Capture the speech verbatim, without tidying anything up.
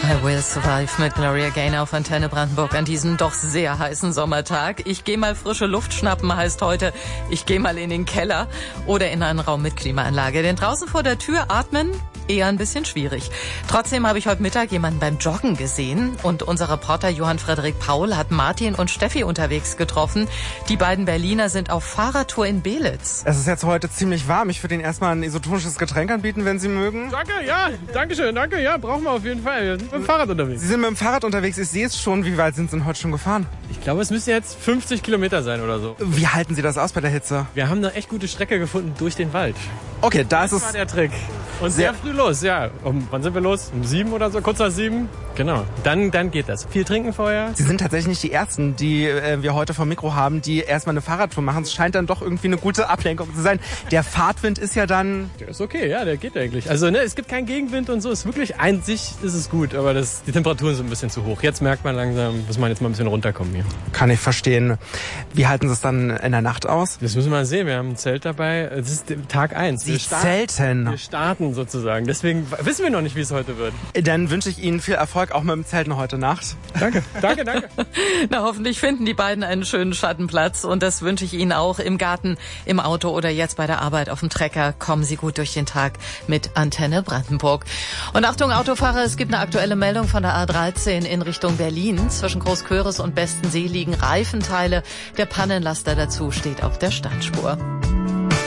I Will Survive mit Gloria Gaynor auf Antenne Brandenburg an diesem doch sehr heißen Sommertag. Ich gehe mal frische Luft schnappen heißt heute, ich gehe mal in den Keller oder in einen Raum mit Klimaanlage. Denn draußen vor der Tür atmen eher ein bisschen schwierig. Trotzdem habe ich heute Mittag jemanden beim Joggen gesehen und unser Reporter Johann Frederik Paul hat Martin und Steffi unterwegs getroffen. Die beiden Berliner sind auf Fahrradtour in Belitz. Es ist jetzt heute ziemlich warm. Ich würde Ihnen erstmal ein isotonisches Getränk anbieten, wenn Sie mögen. Danke, ja, danke schön, danke, ja, brauchen wir auf jeden Fall. Wir sind mit dem Fahrrad unterwegs. Sie sind mit dem Fahrrad unterwegs, ich sehe es schon. Wie weit sind Sie denn heute schon gefahren? Ich glaube, es müssen jetzt fünfzig Kilometer sein oder so. Wie halten Sie das aus bei der Hitze? Wir haben eine echt gute Strecke gefunden durch den Wald. Okay, da das ist es. Das war der Trick. Und sehr, sehr früh los, ja. Um, wann sind wir los? Um sieben oder so? Kurz nach sieben? Genau. Dann, dann geht das. Viel trinken vorher. Sie sind tatsächlich nicht die Ersten, die äh, wir heute vom Mikro haben, die erstmal eine Fahrradtour machen. Es scheint dann doch irgendwie eine gute Ablenkung zu sein. Der Fahrtwind ist ja dann... Der ist okay, ja, der geht eigentlich. Also ne, es gibt keinen Gegenwind und so. Es ist wirklich, an sich ist es gut, aber das, die Temperaturen sind ein bisschen zu hoch. Jetzt merkt man langsam, muss man jetzt mal ein bisschen runterkommen hier. Kann ich verstehen. Wie halten Sie es dann in der Nacht aus? Das müssen wir mal sehen. Wir haben ein Zelt dabei. Es ist Tag eins. Sie zelten? Wir starten sozusagen. Deswegen wissen wir noch nicht, wie es heute wird. Dann wünsche ich Ihnen viel Erfolg auch mit dem Zelten heute Nacht. Danke, danke, danke. Na, hoffentlich finden die beiden einen schönen Schattenplatz und das wünsche ich Ihnen auch im Garten, im Auto oder jetzt bei der Arbeit auf dem Trecker. Kommen Sie gut durch den Tag mit Antenne Brandenburg. Und Achtung Autofahrer, es gibt eine aktuelle Meldung von der A dreizehn in Richtung Berlin. Zwischen Großköris und Bestensee liegen Reifenteile. Der Pannenlaster dazu steht auf der Standspur.